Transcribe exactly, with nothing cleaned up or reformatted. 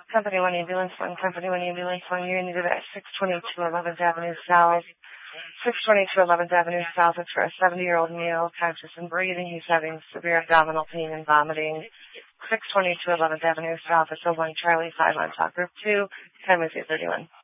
Company one ambulance, one company one ambulance, one unit needed at six twenty-two eleventh Avenue South. six twenty-two eleventh Avenue South is for a seventy-year-old male, conscious and breathing. He's having severe abdominal pain and vomiting. six twenty-two eleventh Avenue South is a one Charlie five on top group two. Time is eight thirty-one.